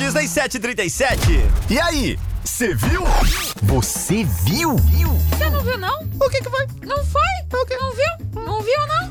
Disney 737. E aí, você viu? Você viu? Você não viu, não? O que foi? Não foi? Não viu? Não viu, não?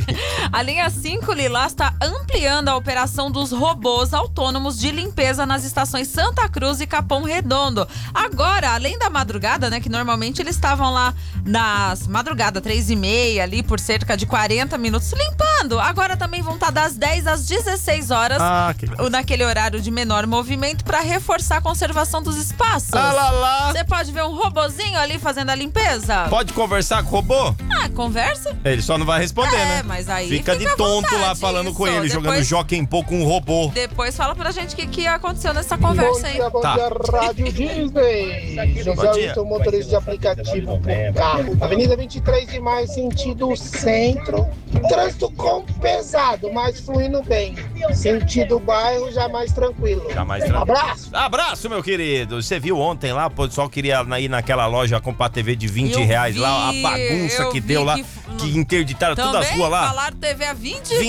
A linha 5 Lilás está ampliando a operação dos robôs autônomos de limpeza nas estações Santa Cruz e Capão Redondo. Agora, além da madrugada, né, que normalmente eles estavam lá nas madrugadas 3h30, ali por cerca de 40 minutos limpando. Agora também vão estar das 10 às 16 horas, naquele horário de menor movimento, para reforçar a conservação dos espaços. Você pode ver um robozinho ali fazendo a limpeza? Pode conversar com o robô? Conversa. Ele só não vai responder, né? Mas aí fica de tonto vontade, lá falando com ele, depois, jogando Jockey Pô com um robô. Depois fala pra gente o que aconteceu nessa conversa aí. Bom dia, Rádio Disney. José Wilton, motorista de aplicativo por carro. Avenida 23 de Maio, sentido centro. Trânsito com pesado, mas fluindo bem. Sentido bairro, já mais tranquilo. Abraço. Abraço, meu querido. Você viu ontem lá, o pessoal queria ir naquela loja comprar TV de R$20 lá, a bagunça que deu lá, que interditaram todas as ruas lá. Falaram TV a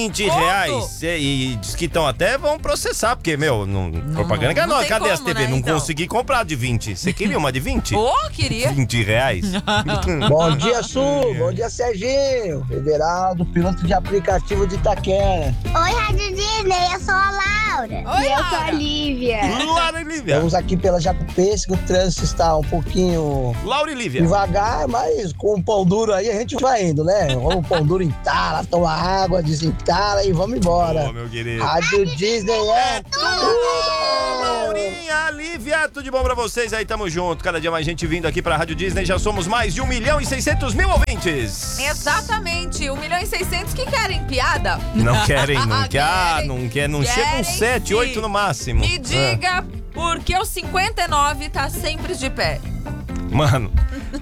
R$20. E diz que vão processar, porque, propaganda que não. Cadê as TV? Né, não consegui comprar de 20. Você queria uma de 20? Queria. R$20. Bom dia, Su. Bom dia, Serginho. Everaldo, piloto de aplicativo de Itaquera. Oi, Rádio Disney, eu sou a Laura. Oi, e eu sou a Lívia. Laura e Lívia. Estamos aqui pela Jacupesca, o trânsito está um pouquinho Laura e Lívia. devagar, mas com o pão duro aí a gente vai indo, né? Vamos o pão duro entala, toma água, desentala e vamos embora. Meu querido. Rádio Disney é tudo! Laurinha, Lívia, tudo de bom pra vocês aí, tamo junto. Cada dia mais gente vindo aqui pra Rádio Disney, já somos mais de 1.600.000 ouvintes. Exatamente, 1.600.000 que querem piada. Não querem, não chega uns 7, 8 no máximo. Me diga por que o 59 tá sempre de pé. Mano,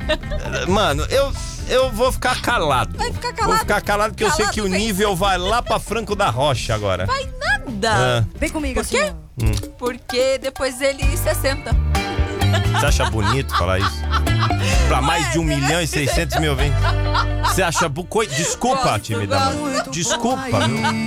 eu vou ficar calado. Vai ficar calado? Vou ficar calado porque eu sei que o nível vai lá pra Franco da Rocha agora. Vai nada. Vem comigo, Por quê? Porque depois ele 60. Você acha bonito falar isso? Pra mais de 1.600.000 ouvintes. Você acha... Desculpa, timida. Desculpa, viu?